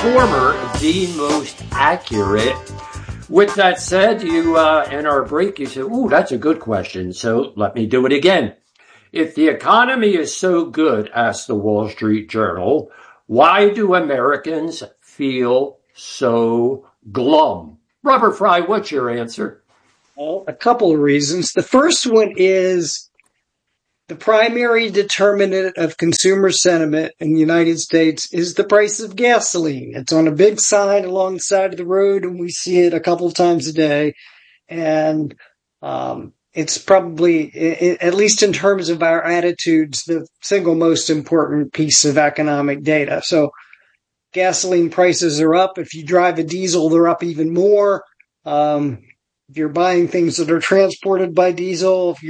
informer the most accurate? With that said, you in our break, you said, "Ooh, that's a good question." So let me do it again. If the economy is so good, asked the Wall Street Journal, why do Americans feel so glum? Robert Fry, what's your answer? Well, a couple of reasons. The first one is the primary determinant of consumer sentiment in the United States is the price of gasoline. It's on a big sign along the side of the road, and we see it a couple of times a day. And it's probably, at least in terms of our attitudes, the single most important piece of economic data. So gasoline prices are up. If you drive a diesel, they're up even more. If you're buying things that are transported by diesel, if